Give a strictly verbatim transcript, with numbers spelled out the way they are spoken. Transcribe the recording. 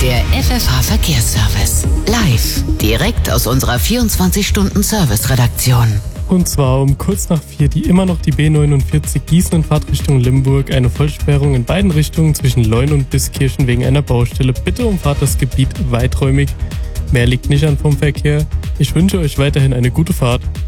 Der F F H-Verkehrsservice. Live. Direkt aus unserer vierundzwanzig-Stunden-Service-Redaktion. Und zwar um kurz nach vier die immer noch die B neunundvierzig Gießen in Fahrtrichtung Limburg. Eine Vollsperrung in beiden Richtungen zwischen Leun und Biskirchen wegen einer Baustelle. Bitte umfahrt das Gebiet weiträumig. Mehr liegt nicht an vom Verkehr. Ich wünsche euch weiterhin eine gute Fahrt.